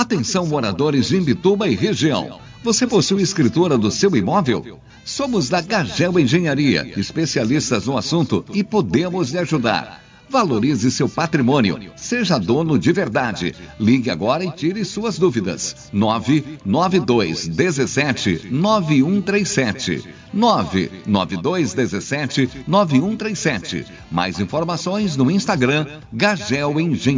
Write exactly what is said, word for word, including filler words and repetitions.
Atenção, moradores de Imbituba e região. Você possui escritura do seu imóvel? Somos da Gagel Engenharia, especialistas no assunto e podemos lhe ajudar. Valorize seu patrimônio. Seja dono de verdade. Ligue agora e tire suas dúvidas. nove nove dois um sete nove um três sete. nove nove dois um sete nove um três sete. Mais informações no Instagram Gagel Engenharia.